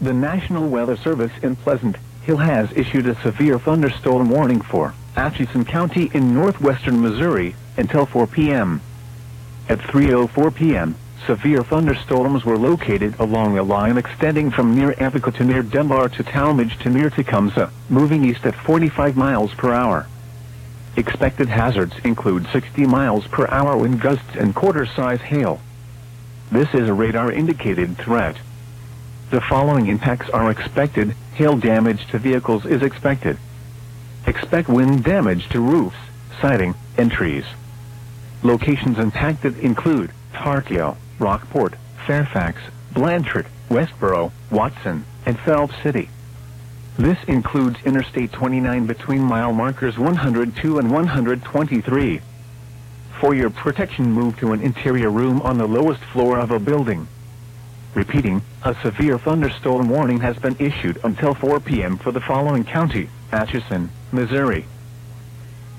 The National Weather Service in Pleasant Hill has issued a severe thunderstorm warning for Atchison County in northwestern Missouri until 4 p.m. At 3:04 p.m., severe thunderstorms were located along a line extending from near Apico to near Dunbar to Talmadge to near Tecumseh, moving east at 45 miles per hour. Expected hazards include 60 miles per hour wind gusts and quarter-size hail. This is a radar-indicated threat. The following impacts are expected. Hail damage to vehicles is expected. Expect wind damage to roofs, siding, and trees. Locations impacted include Tarkio, Rockport, Fairfax, Blanchard, Westboro, Watson, and Phelps City. This includes Interstate 29 between mile markers 102 and 123. For your protection, move to an interior room on the lowest floor of a building. Repeating, a severe thunderstorm warning has been issued until 4 p.m. for the following county: Atchison, Missouri,